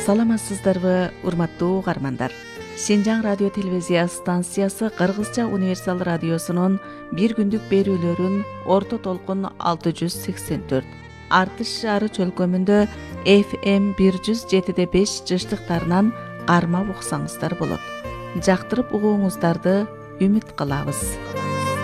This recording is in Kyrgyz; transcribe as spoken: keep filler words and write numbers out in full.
Саламатсыздарбы, урматтуу угармандар. Шинжаң радио телевизия станциясы Кыргызча универсал радиосунун бир күндүк берүүлөрүн орто толкун алты жүз сексен төрт, Артыш шаары чөлкөмүндө эф эм бир жүз жетиде беш жыштыктарынан кармап уксаңыздар болот. Жактырып угууңуздарды үмүт кылабыз.